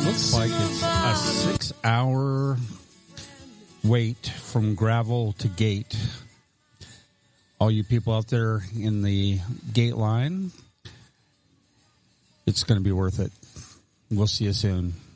Looks like it's a 6-hour wait from gravel to gate. All you people out there in the gate line, it's going to be worth it. We'll see you soon.